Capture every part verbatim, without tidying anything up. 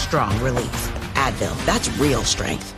strong relief. Advil, that's real strength.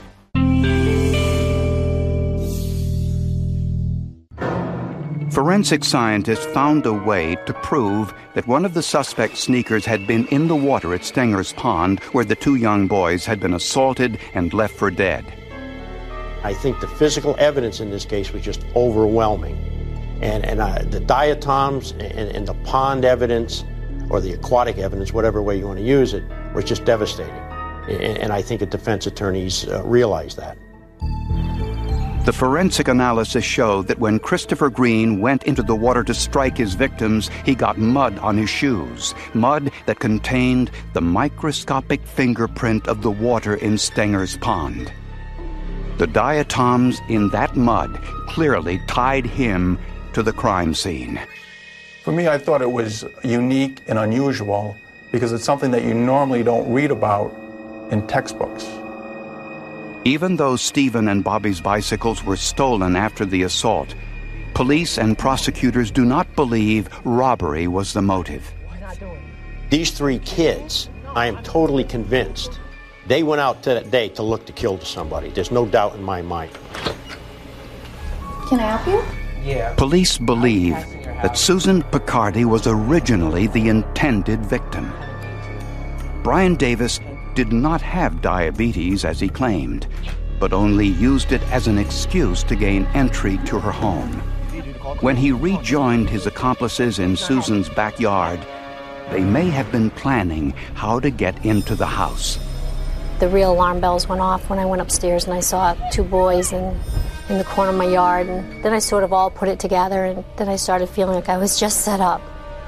Forensic scientists found a way to prove that one of the suspect's sneakers had been in the water at Stenger's Pond, where the two young boys had been assaulted and left for dead. I think the physical evidence in this case was just overwhelming. And, and uh, the diatoms and, and the pond evidence, or the aquatic evidence, whatever way you want to use it, was just devastating. And, and I think the defense attorneys uh, realized that. The forensic analysis showed that when Christopher Green went into the water to strike his victims, he got mud on his shoes, mud that contained the microscopic fingerprint of the water in Stenger's Pond. The diatoms in that mud clearly tied him to the crime scene. For me, I thought it was unique and unusual because it's something that you normally don't read about in textbooks. Even though Stephen and Bobby's bicycles were stolen after the assault, police and prosecutors do not believe robbery was the motive. These three kids, I am totally convinced, they went out to that day to look to kill somebody. There's no doubt in my mind. Can I help you? Yeah. Police believe that Susan Picardi was originally the intended victim. Brian Davis did not have diabetes, as he claimed, but only used it as an excuse to gain entry to her home. When he rejoined his accomplices in Susan's backyard, they may have been planning how to get into the house. The real alarm bells went off when I went upstairs and I saw two boys in, in the corner of my yard, and then I sort of all put it together, and then I started feeling like I was just set up.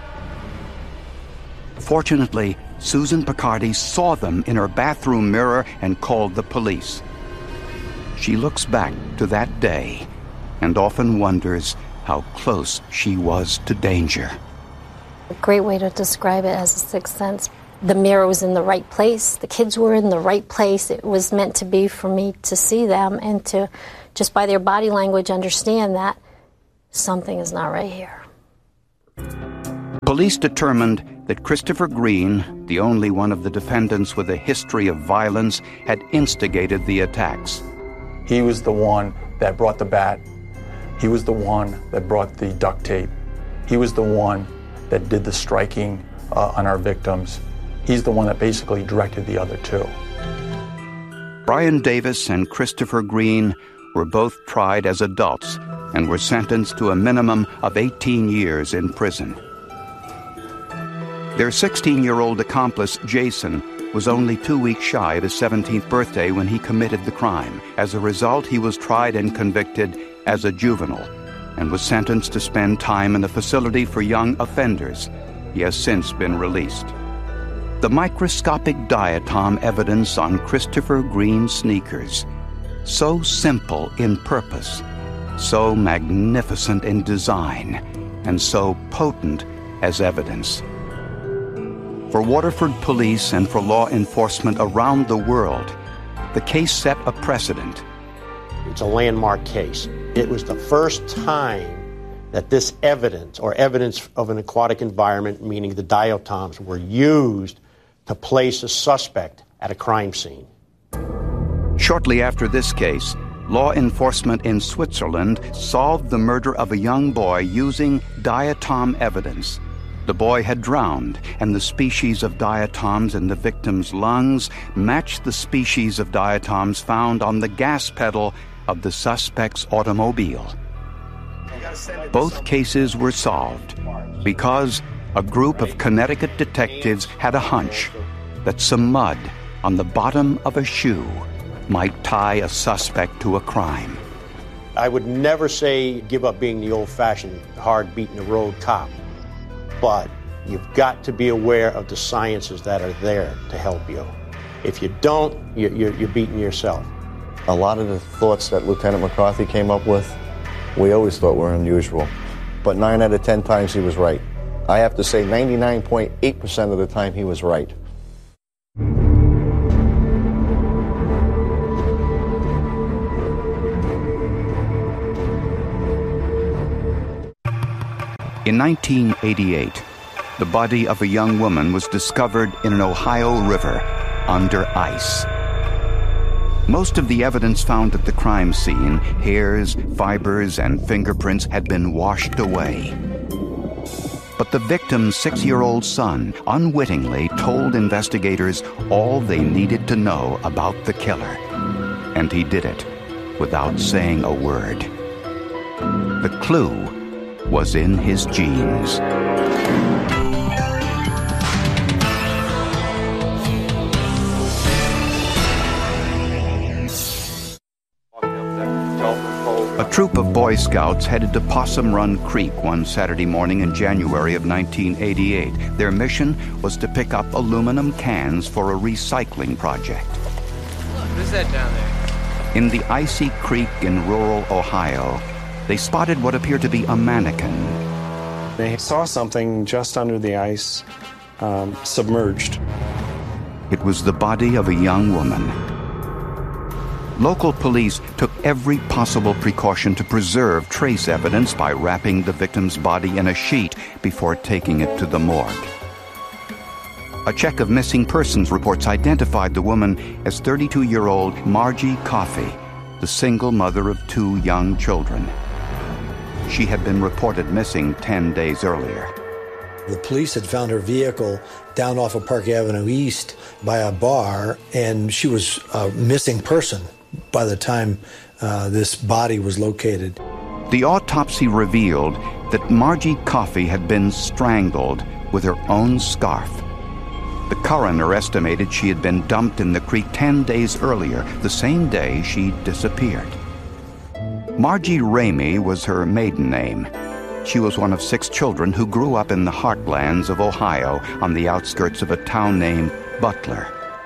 Fortunately, Susan Picardi saw them in her bathroom mirror and called the police. She looks back to that day and often wonders how close she was to danger. A great way to describe it as a sixth sense. The mirror was in the right place. The kids were in the right place. It was meant to be for me to see them and to, just by their body language, understand that something is not right here. Police determined that Christopher Green, the only one of the defendants with a history of violence, had instigated the attacks. He was the one that brought the bat. He was the one that brought the duct tape. He was the one that did the striking uh, on our victims. He's the one that basically directed the other two. Brian Davis and Christopher Green were both tried as adults and were sentenced to a minimum of eighteen years in prison. Their sixteen-year-old accomplice, Jason, was only two weeks shy of his seventeenth birthday when he committed the crime. As a result, he was tried and convicted as a juvenile and was sentenced to spend time in a facility for young offenders. He has since been released. The microscopic diatom evidence on Christopher Green's sneakers, so simple in purpose, so magnificent in design, and so potent as evidence. For Waterford police and for law enforcement around the world, the case set a precedent. It's a landmark case. It was the first time that this evidence, or evidence of an aquatic environment, meaning the diatoms, were used to place a suspect at a crime scene. Shortly after this case, law enforcement in Switzerland solved the murder of a young boy using diatom evidence. The boy had drowned, and the species of diatoms in the victim's lungs matched the species of diatoms found on the gas pedal of the suspect's automobile. Both cases were solved because a group of Connecticut detectives had a hunch that some mud on the bottom of a shoe might tie a suspect to a crime. I would never say give up being the old-fashioned, hard, beaten-the-road cop, but you've got to be aware of the sciences that are there to help you. If you don't, you're, you're beating yourself. A lot of the thoughts that Lieutenant McCarthy came up with, we always thought were unusual. But nine out of ten times he was right. I have to say ninety-nine point eight percent of the time he was right. In nineteen eighty-eight, the body of a young woman was discovered in an Ohio river under ice. Most of the evidence found at the crime scene, hairs, fibers, and fingerprints, had been washed away. But the victim's six-year-old son unwittingly told investigators all they needed to know about the killer. And he did it without saying a word. The clue was in his genes. A troop of Boy Scouts headed to Possum Run Creek one Saturday morning in January of nineteen eighty-eight. Their mission was to pick up aluminum cans for a recycling project. Look, who's that down there? In the icy creek in rural Ohio, they spotted what appeared to be a mannequin. They saw something just under the ice, um, submerged. It was the body of a young woman. Local police took every possible precaution to preserve trace evidence by wrapping the victim's body in a sheet before taking it to the morgue. A check of missing persons reports identified the woman as thirty-two-year-old Margie Coffey, the single mother of two young children. She had been reported missing ten days earlier. The police had found her vehicle down off of Park Avenue East by a bar, and she was a missing person by the time uh, this body was located. The autopsy revealed that Margie Coffey had been strangled with her own scarf. The coroner estimated she had been dumped in the creek ten days earlier, the same day she disappeared. Margie Ramey was her maiden name. She was one of six children who grew up in the heartlands of Ohio on the outskirts of a town named Butler.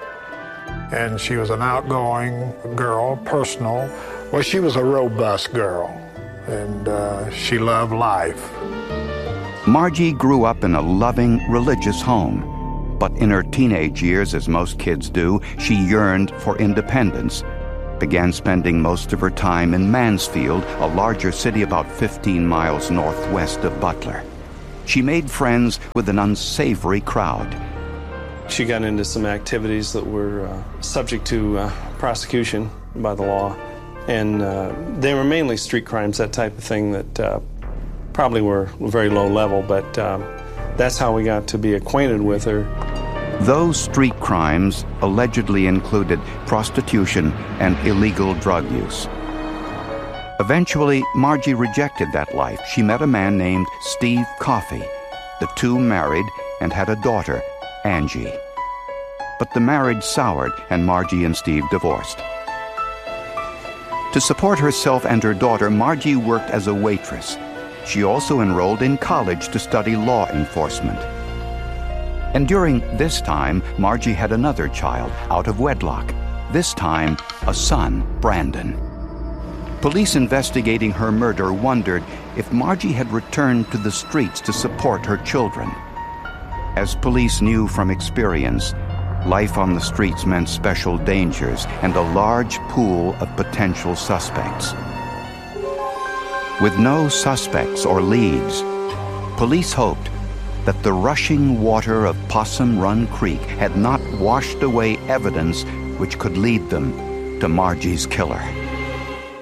And she was an outgoing girl, personal. Well, she was a robust girl, and uh, she loved life. Margie grew up in a loving, religious home. But in her teenage years, as most kids do, she yearned for independence, began spending most of her time in Mansfield, a larger city about fifteen miles northwest of Butler. She made friends with an unsavory crowd. She got into some activities that were uh, subject to uh, prosecution by the law, and uh, they were mainly street crimes, that type of thing that uh, probably were very low level, but um, that's how we got to be acquainted with her. Those street crimes allegedly included prostitution and illegal drug use. Eventually, Margie rejected that life. She met a man named Steve Coffey. The two married and had a daughter, Angie. But the marriage soured, and Margie and Steve divorced. To support herself and her daughter, Margie worked as a waitress. She also enrolled in college to study law enforcement. And during this time, Margie had another child out of wedlock, this time a son, Brandon. Police investigating her murder wondered if Margie had returned to the streets to support her children. As police knew from experience, life on the streets meant special dangers and a large pool of potential suspects. With no suspects or leads, police hoped that the rushing water of Possum Run Creek had not washed away evidence which could lead them to Margie's killer.